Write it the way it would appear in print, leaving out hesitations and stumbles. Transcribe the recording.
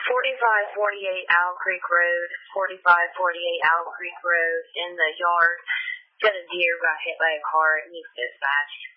4548 Owl Creek Road, 4548 Owl Creek Road, in the yard. Got a deer got hit by a car. It needs dispatched.